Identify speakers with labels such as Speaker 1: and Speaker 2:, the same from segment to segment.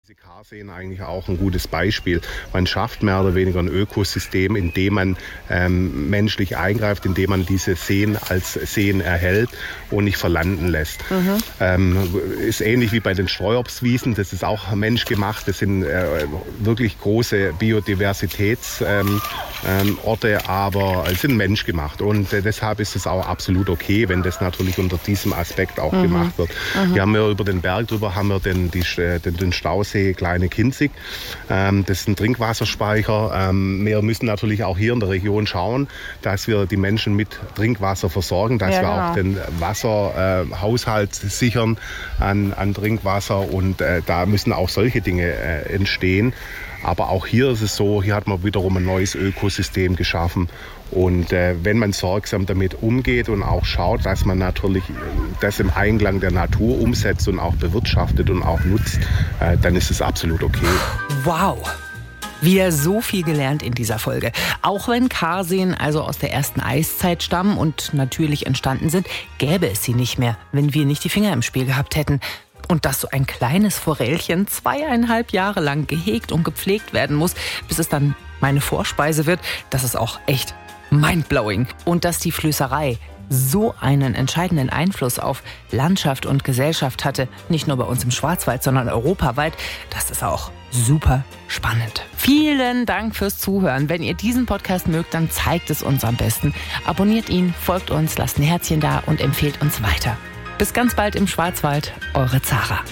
Speaker 1: Diese Karseen eigentlich auch ein gutes Beispiel. Man schafft mehr oder weniger ein Ökosystem, indem man menschlich eingreift, indem man diese Seen als Seen erhält und nicht verlanden lässt. Ist ähnlich wie bei den Streuobstwiesen, das ist auch menschgemacht. Das sind wirklich große Biodiversitätsorte, aber sind menschgemacht. Und deshalb ist es auch absolut okay, wenn das natürlich unter diesem Aspekt auch gemacht wird. Wir haben ja über den Berg drüber haben wir den Stausee Kleine Kinzig. Das ist ein Trinkwasserspeicher. Wir müssen natürlich auch hier in der Region schauen, dass wir die Menschen mit Trinkwasser versorgen, dass wir auch den Wasserhaushalt sichern an Trinkwasser. Und da müssen auch solche Dinge entstehen. Aber auch hier ist es so, hier hat man wiederum ein neues Ökosystem geschaffen. Und wenn man sorgsam damit umgeht und auch schaut, dass man natürlich das im Einklang der Natur umsetzt und auch bewirtschaftet und auch nutzt, dann ist es absolut okay.
Speaker 2: Wow! Wieder so viel gelernt in dieser Folge. Auch wenn Karseen also aus der ersten Eiszeit stammen und natürlich entstanden sind, gäbe es sie nicht mehr, wenn wir nicht die Finger im Spiel gehabt hätten. Und dass so ein kleines Forellchen 2,5 Jahre lang gehegt und gepflegt werden muss, bis es dann meine Vorspeise wird, das ist auch echt mindblowing. Und dass die Flößerei so einen entscheidenden Einfluss auf Landschaft und Gesellschaft hatte, nicht nur bei uns im Schwarzwald, sondern europaweit, das ist auch super spannend. Vielen Dank fürs Zuhören. Wenn ihr diesen Podcast mögt, dann zeigt es uns am besten. Abonniert ihn, folgt uns, lasst ein Herzchen da und empfehlt uns weiter. Bis ganz bald im Schwarzwald, eure Zara.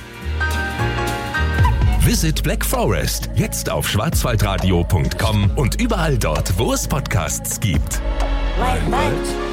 Speaker 3: Visit Black Forest, jetzt auf schwarzwaldradio.com und überall dort, wo es Podcasts gibt.
Speaker 4: Right.